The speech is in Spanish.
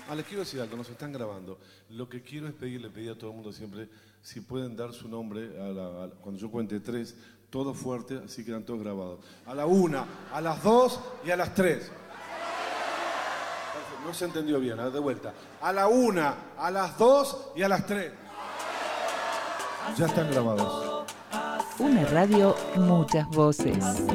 Les quiero decir algo, nos están grabando. Lo que quiero es pedir a todo el mundo siempre, si pueden dar su nombre cuando yo cuente 3, todo fuerte, así quedan todos grabados. A la 1, a las 2 y a las 3. No se entendió bien, de vuelta. A la 1, a las 2 y a las 3. Ya están grabados. Una radio, muchas voces.